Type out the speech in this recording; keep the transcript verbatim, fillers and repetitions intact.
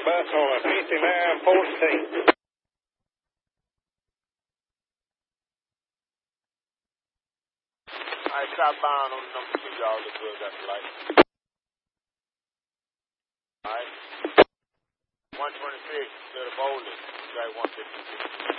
bus on a fifty-nine fourteen. All right, southbound on number two, y'all look good, that's the light. All right. one twenty-six to the bowling, track one fifty-six.